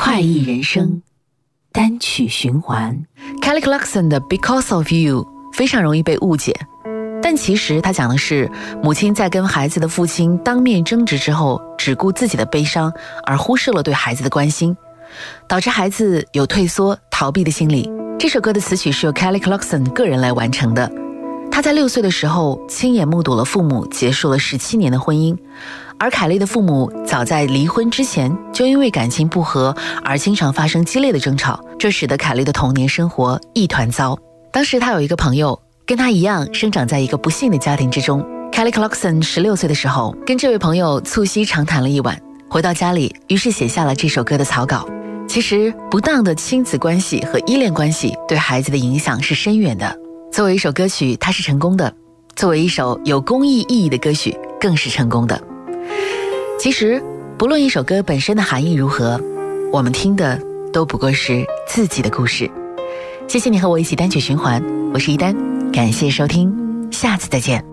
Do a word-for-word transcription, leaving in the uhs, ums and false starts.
快意人生单曲循环。 Kelly Clarkson 的 Because of You 非常容易被误解，但其实他讲的是母亲在跟孩子的父亲当面争执之后，只顾自己的悲伤，而忽视了对孩子的关心，导致孩子有退缩逃避的心理。这首歌的词曲是由 Kelly Clarkson 个人来完成的。他在六岁的时候亲眼目睹了父母结束了十七年的婚姻，而凯莉的父母早在离婚之前就因为感情不和而经常发生激烈的争吵，这使得凯莉的童年生活一团糟。当时他有一个朋友跟他一样生长在一个不幸的家庭之中。 Kelly Clarkson 十六岁的时候跟这位朋友促膝长谈了一晚，回到家里于是写下了这首歌的草稿。其实不当的亲子关系和依恋关系对孩子的影响是深远的，作为一首歌曲它是成功的，作为一首有公益意义的歌曲更是成功的。其实不论一首歌本身的含义如何，我们听的都不过是自己的故事。谢谢你和我一起单曲循环，我是一丹，感谢收听，下次再见。